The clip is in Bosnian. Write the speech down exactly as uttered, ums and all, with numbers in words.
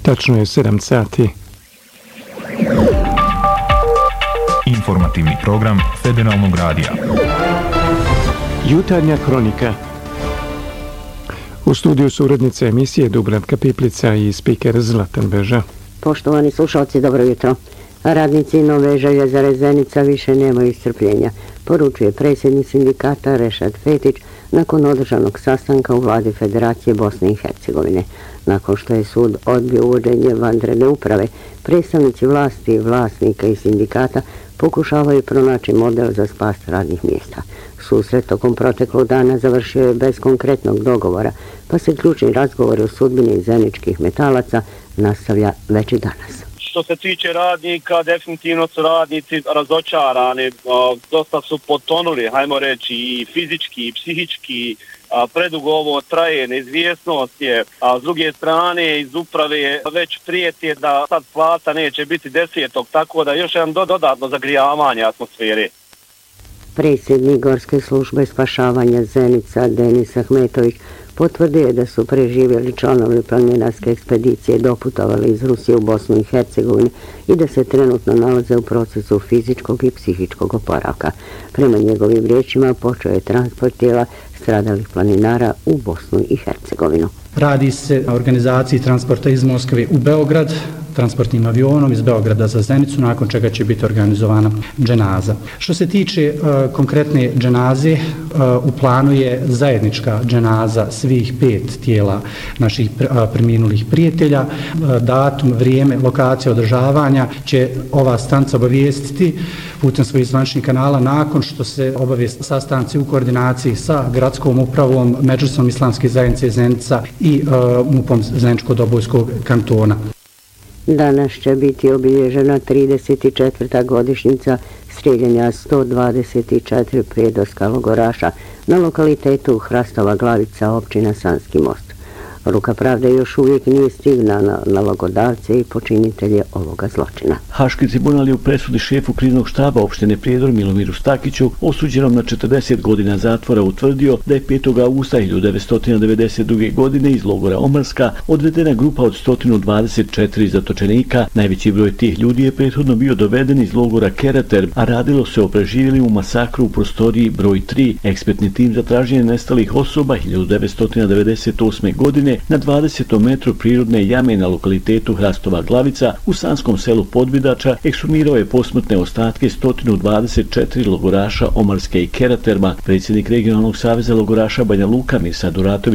Tačno je sedam sati. Informativni program Federalnog radija. Jutarnja kronika. U studiju su urednice emisije Dubravka Piplica i spiker Zlatan Beža. Poštovani slušalci, dobro jutro. Radnici Nove željezare Zenica više nemaju strpljenja, poručuje predsjednik sindikata Rešad Fetić nakon održanog sastanka u vladi Federacije Bosne i Hercegovine. Nakon što je sud odbio uvođenje vanredne uprave, predstavnici vlasti, vlasnika i sindikata pokušavaju pronaći model za spas radnih mjesta. Susret tokom proteklog dana završio je bez konkretnog dogovora, pa se ključni razgovor o sudbini zeničkih metalaca nastavlja već i danas. Što se tiče radnika, definitivno su radnici razočarani, dosta su potonuli, hajmo reći, i fizički, i psihički, a predugo ovo traje, neizvjesnost je, a s druge strane iz uprave već prijeti da sad plata neće biti desetog, tako da još jedan dodatno zagrijavanje atmosfere. Predsjednik Gorske službe spašavanja Zenica Denis Ahmetović potvrdio je da su preživjeli članovi planinarske ekspedicije doputovali iz Rusije u Bosnu i Hercegovinu i da se trenutno nalaze u procesu fizičkog i psihičkog oporavka. Prema njegovim riječima počeo je transport tijela stradalih planinara u Bosnu i Hercegovinu. Radi se o organizaciji transporta iz Moskve u Beograd, transportnim avionom iz Beograda za Zenicu, nakon čega će biti organizovana dženaza. Što se tiče uh, konkretne dženaze, uh, u planu je zajednička dženaza svih pet tijela naših uh, preminulih prijatelja. Uh, datum, vrijeme, lokacija održavanja će ova stanca obavijestiti putem svojih zvaničnih kanala nakon što se obave sastanci u koordinaciji sa gradskom upravom, Medžlisom islamske zajednice Zenica i uh, MUP-om Zeničko-Dobojskog kantona. Danas će biti obilježena trideset četvrta godišnjica strijeljanja sto dvadeset četiri prijedorska logoraša na lokalitetu Hrastova Glavica, općina Sanski Most. Ruka pravde još uvijek nije stigla na nalogodavce i počinitelje ovoga zločina. Haški tribunal je u presudi šefu kriznog štaba opštine Prijedor Milomiru Stakiću, osuđenom na četrdeset godina zatvora, utvrdio da je petog avgusta hiljadu devetsto devedeset druge. godine iz logora Omarska odvedena grupa od sto dvadeset četiri zatočenika. Najveći broj tih ljudi je prethodno bio doveden iz logora Kerater, a radilo se o preživjelim u masakru u prostoriji broj tri. Ekspertni tim za traženje nestalih osoba hiljadu devetsto devedeset osme. godine na dvadesetom metru prirodne jame na lokalitetu Hrastova Glavica u sanskom selu Podvidača ekshumirao je posmrtne ostatke sto dvadeset četiri logoraša Omarske i Keraterma. Predsjednik regionalnog saveza logoraša Banja Luka Mirsad Uratović